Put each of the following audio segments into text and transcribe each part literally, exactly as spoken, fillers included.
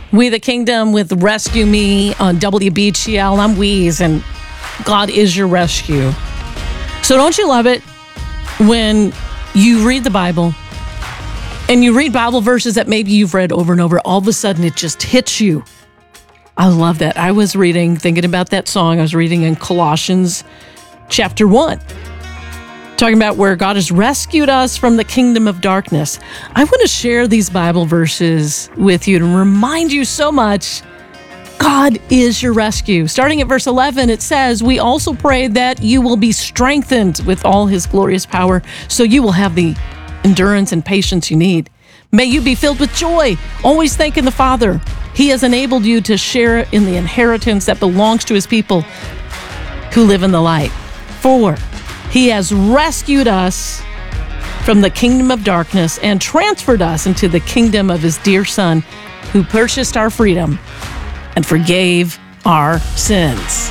We the Kingdom with Rescue Me on W B G L. I'm Weeze, and God is your rescue. So don't you love it when you read the Bible and you read Bible verses that maybe you've read over and over, all of a sudden it just hits you. I love that. I was reading, thinking about that song, I was reading in Colossians chapter one, talking about where God has rescued us from the kingdom of darkness. I want to share these Bible verses with you to remind you so much God is your rescue. Starting at verse eleven, it says, "We also pray that you will be strengthened with all his glorious power, so you will have the endurance and patience you need. May you be filled with joy, always thanking the Father. He has enabled you to share in the inheritance that belongs to his people who live in the light. For he has rescued us from the kingdom of darkness and transferred us into the kingdom of his dear Son, who purchased our freedom and forgave our sins."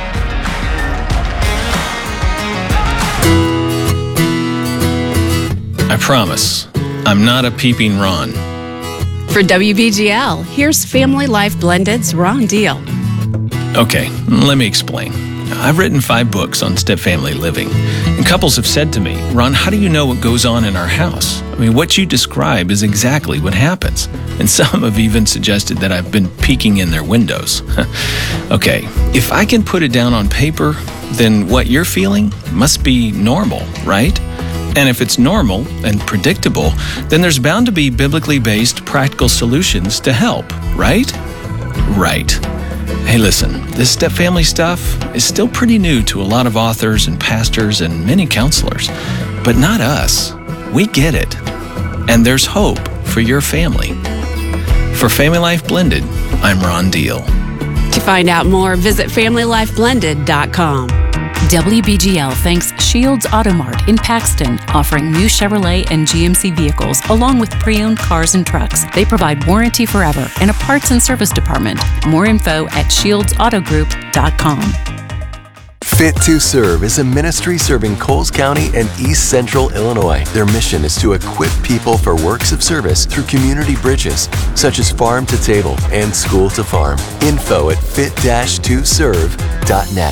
I promise, I'm not a peeping Ron. For W B G L, here's Family Life Blended's Ron Deal. Okay, let me explain. I've written five books on step-family living, and couples have said to me, "Ron, how do you know what goes on in our house? I mean, what you describe is exactly what happens." And some have even suggested that I've been peeking in their windows. Okay, if I can put it down on paper, then what you're feeling must be normal, right? And if it's normal and predictable, then there's bound to be biblically based practical solutions to help, right? Right. Hey, listen, this step-family stuff is still pretty new to a lot of authors and pastors and many counselors, but not us. We get it. And there's hope for your family. For Family Life Blended, I'm Ron Deal. To find out more, visit family life blended dot com. W B G L thanks Shields Auto Mart in Paxton, offering new Chevrolet and G M C vehicles along with pre-owned cars and trucks. They provide warranty forever and a parts and service department. More info at shields auto group dot com. Fit to Serve is a ministry serving Coles County and East Central Illinois. Their mission is to equip people for works of service through community bridges, such as farm to table and school to farm. Info at fit dash to serve dot net.